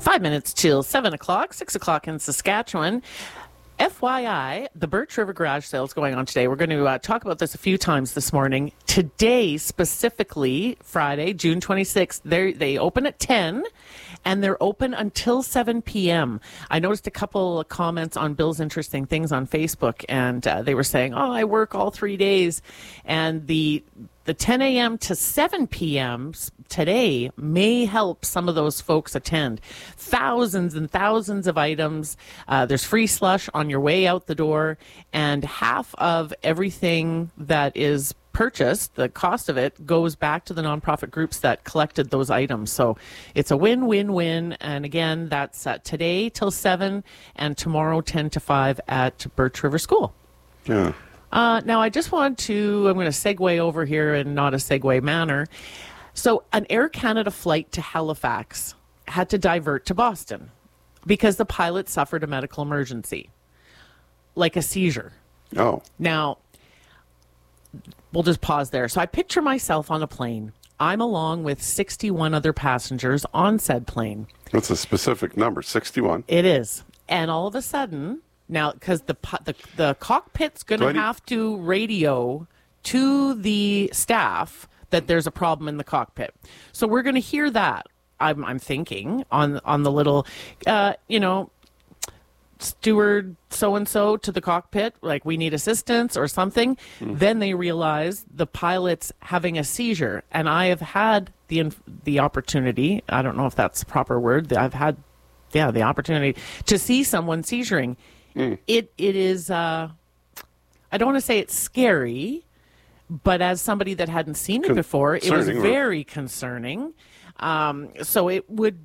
5 minutes till 7 o'clock, 6 o'clock in Saskatchewan. FYI, the Birch River Garage Sale is going on today. We're going to talk about this a few times this morning. Today, specifically, Friday, June 26th, they open at 10, and they're open until 7 p.m. I noticed a couple of comments on Bill's Interesting Things on Facebook, and they were saying, oh, I work all 3 days. And the 10 a.m. to 7 p.m. today may help some of those folks attend. Thousands and thousands of items. There's free slush on your way out the door, and half of everything that is purchased, the cost of it, goes back to the nonprofit groups that collected those items. So it's a win-win-win. And again, that's today till 7 and tomorrow 10 to 5 at Birch River School. Yeah. Now, I'm going to segue over here in not a segue manner. So an Air Canada flight to Halifax had to divert to Boston because the pilot suffered a medical emergency, like a seizure. Oh. Now, we'll just pause there. So I picture myself on a plane. I'm along with 61 other passengers on said plane. That's a specific number, 61. It is. And all of a sudden, now, because the cockpit's going to have to radio to the staff that there's a problem in the cockpit. So we're going to hear that, I'm thinking, on the little, steward so-and-so to the cockpit, like we need assistance or something. Then they realize the pilot's having a seizure. And I have had the opportunity, I don't know if that's the proper word, I've had, the opportunity to see someone seizuring. It is, I don't want to say it's scary, but as somebody that hadn't seen it before, it was very concerning. So it would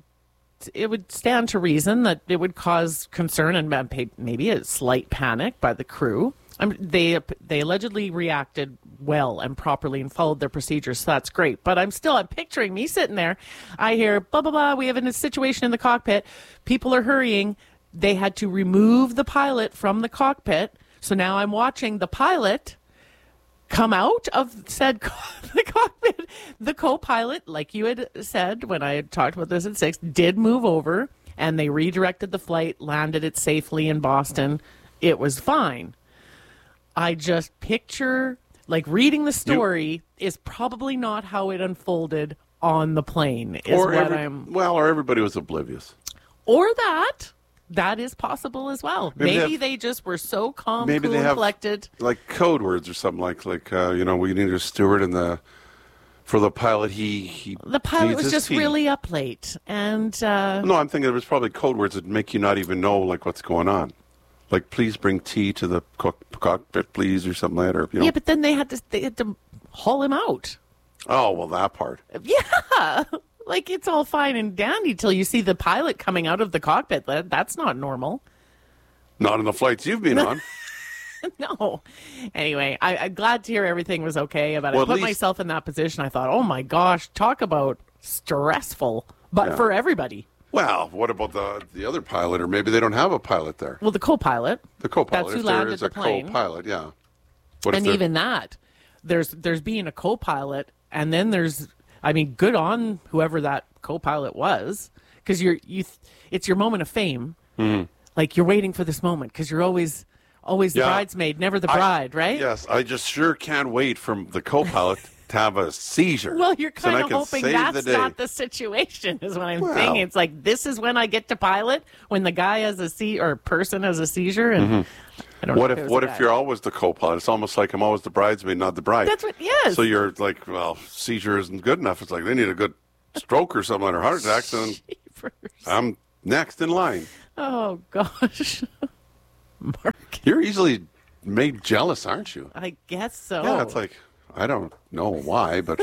stand to reason that it would cause concern and maybe a slight panic by the crew. They allegedly reacted well and properly and followed their procedures, so that's great. But I'm picturing me sitting there. I hear, blah, blah, blah, we have a situation in the cockpit. People are hurrying. They had to remove the pilot from the cockpit. So now I'm watching the pilot come out of the cockpit. The co-pilot, like you had said when I had talked about this at 6, did move over, and they redirected the flight, landed it safely in Boston. It was fine. I just picture, reading the story is probably not how it unfolded on the plane. Or everybody was oblivious. Or that is possible as well. Maybe they just were so calm, cool, and collected. Like code words or something we need a steward for the pilot. The pilot was just really up late, and no, I'm thinking it was probably code words that make you not even know what's going on. Like, please bring tea to the cockpit, please, or something like that. Yeah, but then they had to haul him out. Oh, well, that part. Yeah. It's all fine and dandy till you see the pilot coming out of the cockpit. That's not normal. Not on the flights you've been on. No. Anyway, I'm glad to hear everything was okay. But I put myself in that position. I thought, oh, my gosh, talk about stressful, but for everybody. Well, what about the other pilot? Or maybe they don't have a pilot there. Well, the co-pilot. The co-pilot. That's who landed the plane. Co-pilot, yeah. And even that, there's being a co-pilot, and then there's... good on whoever that co-pilot was, because it's your moment of fame. Mm-hmm. You're waiting for this moment because you're always the bridesmaid, never the bride, right? Yes, I just sure can't wait for the co-pilot to have a seizure. Well, you're kind of hoping that's not the situation, is what I'm thinking. It's this is when I get to pilot, when the guy has person has a seizure, and. Mm-hmm. What if you're always the co-pilot? It's almost like I'm always the bridesmaid, not the bride. That's what, yes. So you're seizure isn't good enough. It's they need a good stroke or something, or heart attack, and I'm next in line. Oh, gosh. Mark. You're easily made jealous, aren't you? I guess so. Yeah, it's I don't know why, but...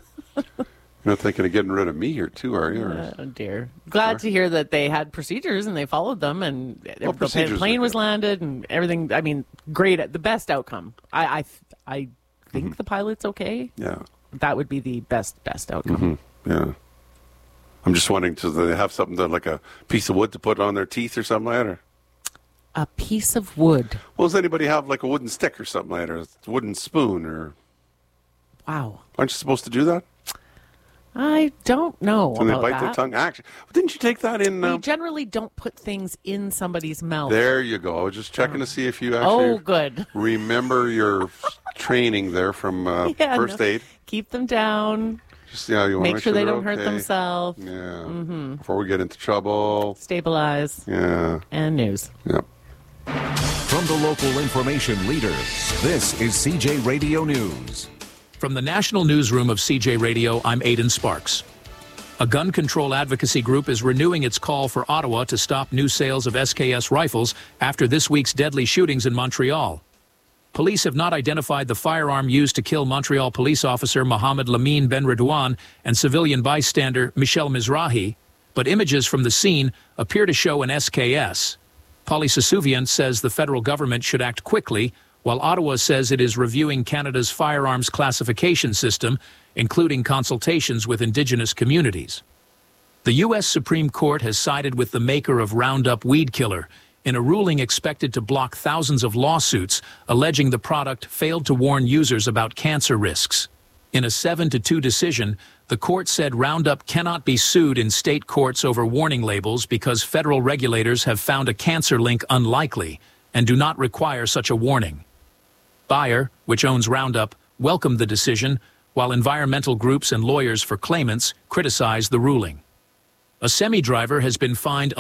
You're not thinking of getting rid of me here, too, are you? Oh, dear. Glad to hear that they had procedures and they followed them, and the plane was landed and everything. Great. The best outcome. I think the pilot's okay. Yeah. That would be the best outcome. Mm-hmm. Yeah. I'm just wondering, do they have something like a piece of wood to put on their teeth or something like that? Or? A piece of wood? Well, does anybody have a wooden stick or something like that, or a wooden spoon? Or? Wow. Aren't you supposed to do that? I don't know When they about bite that. their tongue. Actually, didn't you take that in? We generally don't put things in somebody's mouth. There you go. I was just checking to see if you Oh, actually good. remember your training there from Yeah, first no. aid. Keep them down. Just, you want Make to sure they they're don't hurt okay. themselves. Yeah. Before we get into trouble. Stabilize. Yeah. And news. Yep. From the local information leader, this is CJ Radio News. From the National Newsroom of CJ Radio, I'm Aidan Sparks. A gun control advocacy group is renewing its call for Ottawa to stop new sales of SKS rifles after this week's deadly shootings in Montreal. Police have not identified the firearm used to kill Montreal police officer Mohamed Lamine Benredouane and civilian bystander Michel Mizrahi, but images from the scene appear to show an SKS. Polly Sasuvian says the federal government should act quickly, while Ottawa says it is reviewing Canada's firearms classification system, including consultations with Indigenous communities. The U.S. Supreme Court has sided with the maker of Roundup Weed Killer in a ruling expected to block thousands of lawsuits alleging the product failed to warn users about cancer risks. In a 7-2 decision, the court said Roundup cannot be sued in state courts over warning labels because federal regulators have found a cancer link unlikely and do not require such a warning. Bayer, which owns Roundup, welcomed the decision, while environmental groups and lawyers for claimants criticized the ruling. A semi-driver has been fined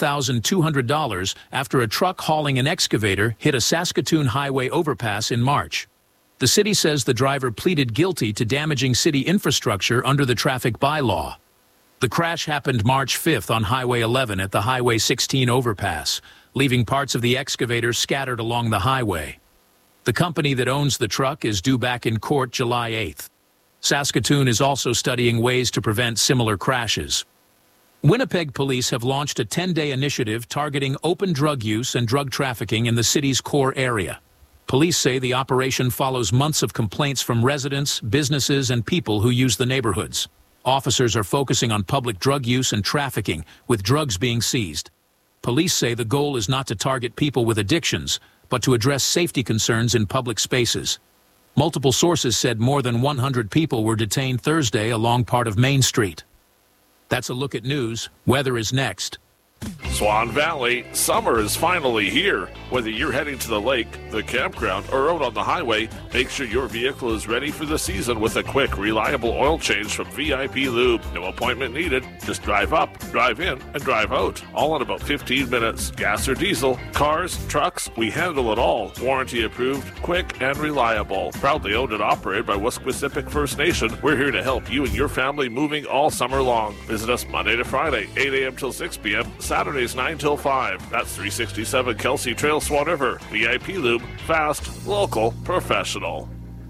$11,200 after a truck hauling an excavator hit a Saskatoon highway overpass in March. The city says the driver pleaded guilty to damaging city infrastructure under the traffic bylaw. The crash happened March 5th on Highway 11 at the Highway 16 overpass, leaving parts of the excavator scattered along the highway. The company that owns the truck is due back in court July 8th. Saskatoon is also studying ways to prevent similar crashes. Winnipeg police have launched a 10-day initiative targeting open drug use and drug trafficking in the city's core area. Police say the operation follows months of complaints from residents, businesses, and people who use the neighborhoods. Officers are focusing on public drug use and trafficking, with drugs being seized. Police say the goal is not to target people with addictions, but to address safety concerns in public spaces. Multiple sources said more than 100 people were detained Thursday along part of Main Street. That's a look at news. Weather is next. Swan Valley, summer is finally here. Whether you're heading to the lake, the campground, or out on the highway, make sure your vehicle is ready for the season with a quick, reliable oil change from VIP Lube. No appointment needed. Just drive up, drive in, and drive out. All in about 15 minutes. Gas or diesel, cars, trucks, we handle it all. Warranty approved, quick, and reliable. Proudly owned and operated by Wesquisipic First Nation, we're here to help you and your family moving all summer long. Visit us Monday to Friday, 8 a.m. till 6 p.m., Saturdays 9 till 5. That's 367 Kelsey Trail, Swan River. VIP Lube, fast, local, professional.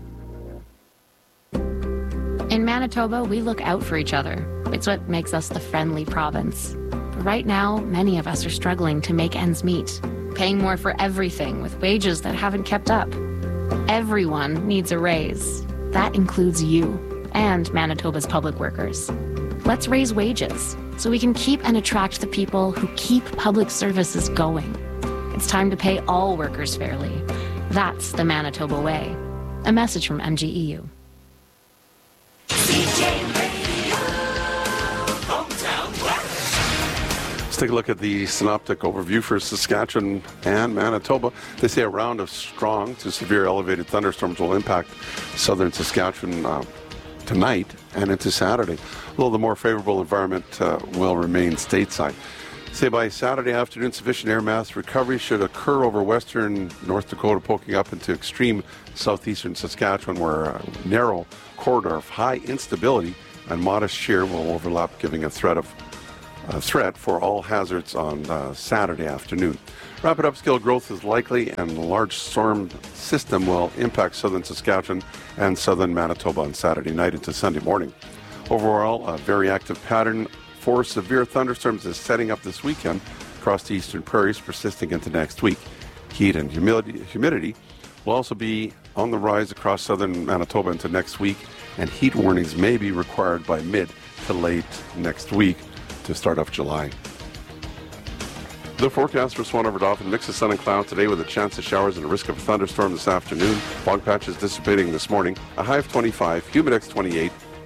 In Manitoba, we look out for each other. It's what makes us the friendly province. But right now, many of us are struggling to make ends meet, paying more for everything with wages that haven't kept up. Everyone needs a raise. That includes you and Manitoba's public workers. Let's raise wages so we can keep and attract the people who keep public services going. It's time to pay all workers fairly. That's the Manitoba way. A message from MGEU. Let's take a look at the synoptic overview for Saskatchewan and Manitoba. They say a round of strong to severe elevated thunderstorms will impact southern Saskatchewan tonight and into Saturday, although the more favorable environment will remain stateside. Say by Saturday afternoon, sufficient air mass recovery should occur over western North Dakota, poking up into extreme southeastern Saskatchewan, where a narrow corridor of high instability and modest shear will overlap, giving a threat for all hazards on Saturday afternoon. Rapid upscale growth is likely, and a large storm system will impact southern Saskatchewan and southern Manitoba on Saturday night into Sunday morning. Overall, a very active pattern for severe thunderstorms is setting up this weekend across the eastern prairies, persisting into next week. Heat and humidity will also be on the rise across southern Manitoba into next week, and heat warnings may be required by mid to late next week to start off July. The forecast for Swan River Dauphin: mix of sun and cloud today with a chance of showers and a risk of a thunderstorm this afternoon. Fog patches dissipating this morning. A high of 25, humidex 28.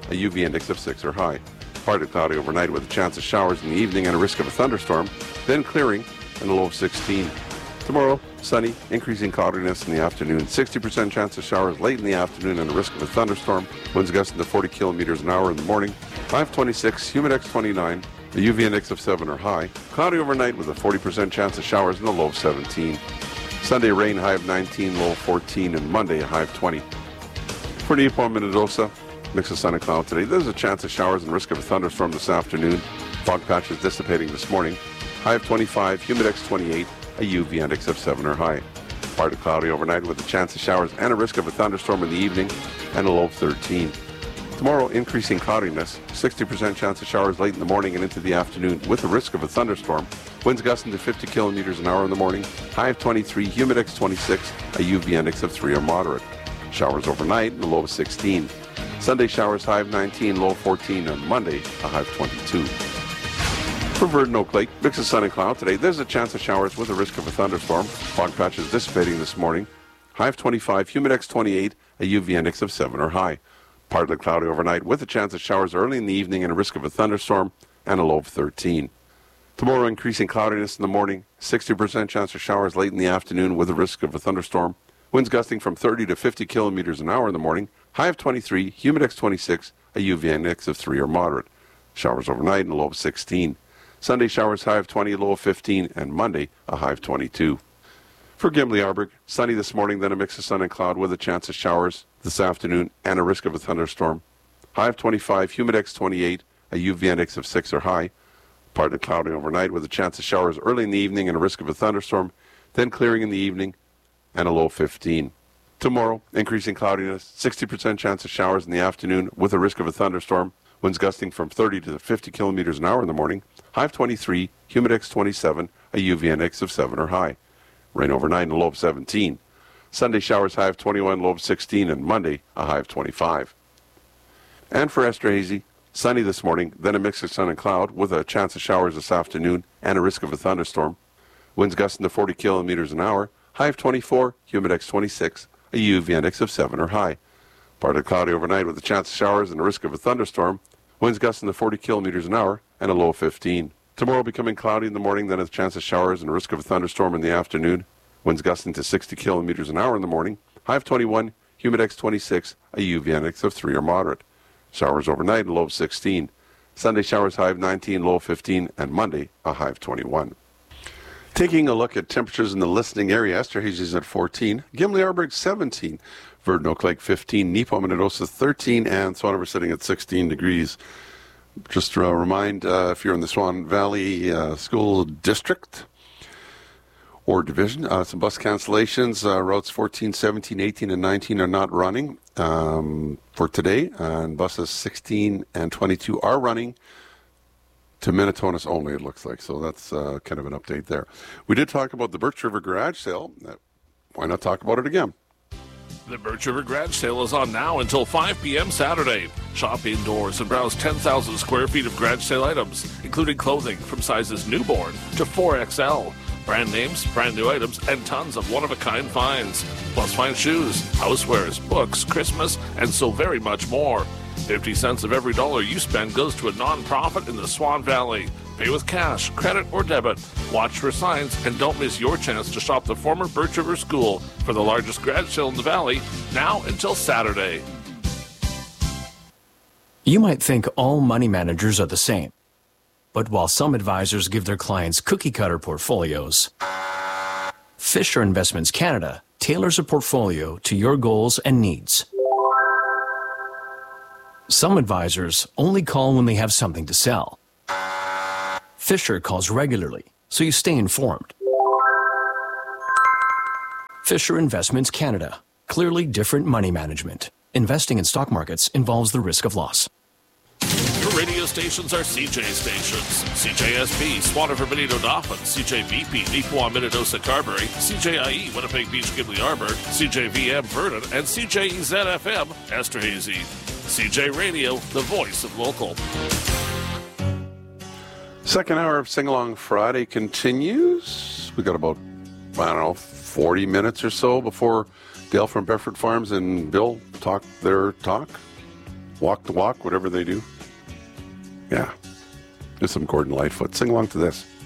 a UV index of 6 or high. Partly cloudy overnight with a chance of showers in the evening and a risk of a thunderstorm, then clearing and a low of 16. Tomorrow, sunny, increasing cloudiness in the afternoon, 60% chance of showers late in the afternoon and a risk of a thunderstorm. Winds gusting to 40 kilometers an hour in the morning. High of 26, humidex 29, a UV index of 7 or high. Cloudy overnight with a 40% chance of showers and a low of 17. Sunday rain, high of 19, low of 14, and Monday a high of 20. For Nipo, Minnedosa, mix of sun and cloud today. There's a chance of showers and risk of a thunderstorm this afternoon. Fog patches dissipating this morning. High of 25, humidex 28, a UV index of 7 or high. Partly cloudy overnight with a chance of showers and a risk of a thunderstorm in the evening and a low of 13. Tomorrow, increasing cloudiness, 60% chance of showers late in the morning and into the afternoon with a risk of a thunderstorm. Winds gusting to 50 kilometers an hour in the morning. High of 23, humidex 26, a UV index of 3 or moderate. Showers overnight and a low of 16. Sunday showers, high of 19, low of 14, and Monday a high of 22. For Verdon Oak Lake, mix of sun and cloud today. There's a chance of showers with a risk of a thunderstorm. Fog patches dissipating this morning. High of 25, humidex 28, a UV index of 7 or high. Partly cloudy overnight with a chance of showers early in the evening and a risk of a thunderstorm and a low of 13. Tomorrow, increasing cloudiness in the morning, 60% chance of showers late in the afternoon with a risk of a thunderstorm. Winds gusting from 30 to 50 kilometers an hour in the morning. High of 23, humidex 26, a UV index of 3 or moderate. Showers overnight and a low of 16. Sunday showers, high of 20, low of 15, and Monday a high of 22. For Gimli Arberg, sunny this morning, then a mix of sun and cloud with a chance of showers this afternoon and a risk of a thunderstorm. High of 25, humidex 28, a UV index of 6 or high. Partly cloudy overnight with a chance of showers early in the evening and a risk of a thunderstorm, then clearing in the evening and a low of 15. Tomorrow, increasing cloudiness, 60% chance of showers in the afternoon with a risk of a thunderstorm. Winds gusting from 30 to 50 kilometers an hour in the morning. High of 23, humidex 27, a UV index of 7 or high. Rain overnight and a low of 17. Sunday showers, high of 21, low of 16, and Monday a high of 25. And for Esterhazy, sunny this morning, then a mix of sun and cloud with a chance of showers this afternoon and a risk of a thunderstorm. Winds gusting to 40 kilometers an hour. High of 24, humidex 26, a UV index of 7 or high. Partly cloudy overnight with a chance of showers and a risk of a thunderstorm. Winds gusting to 40 kilometers an hour and a low of 15. Tomorrow becoming cloudy in the morning, then a chance of showers and a risk of a thunderstorm in the afternoon. Winds gusting to 60 kilometers an hour in the morning. High of 21, humidex 26, a UV index of 3 or moderate. Showers overnight and low of 16. Sunday showers, high of 19, low of 15, and Monday a high of 21. Taking a look at temperatures in the listening area, Esterhazy's at 14, Gimli Arberg 17, Verdon Oak Lake 15, Nipo Minnedosa 13, and Swan River sitting at 16 degrees. Just to remind, if you're in the Swan Valley School District or Division, some bus cancellations. Routes 14, 17, 18, and 19 are not running for today, and buses 16 and 22 are running to Minnetonus only, it looks like. So that's kind of an update there. We did talk about the Birch River Garage Sale. Why not talk about it again? The Birch River Garage Sale is on now until 5 p.m. Saturday. Shop indoors and browse 10,000 square feet of garage sale items, including clothing from sizes newborn to 4XL. Brand names, brand new items, and tons of one-of-a-kind finds. Plus fine shoes, housewares, books, Christmas, and so very much more. 50 cents of every dollar you spend goes to a non-profit in the Swan Valley. Pay with cash, credit, or debit. Watch for signs and don't miss your chance to shop the former Birch River School for the largest garage sale in the valley, now until Saturday. You might think all money managers are the same. But while some advisors give their clients cookie-cutter portfolios, Fisher Investments Canada tailors a portfolio to your goals and needs. Some advisors only call when they have something to sell. Fisher calls regularly, so you stay informed. Fisher Investments Canada. Clearly different money management. Investing in stock markets involves the risk of loss. Your radio stations are CJ stations. CJSP, Swan River, Benito Dauphin, CJVP, Nipois, Minnedosa, Carberry, CJIE, Winnipeg Beach, Gimli Arberg, CJVM, Vernon, and CJEZ-FM, Esterhazy. CJ Radio, the voice of local. Second hour of Sing Along Friday continues. We got about, 40 minutes or so before Dale from Bedford Farms and Bill talk their talk. walk the walk, whatever they do. Yeah. There's some Gordon Lightfoot. Sing along to this.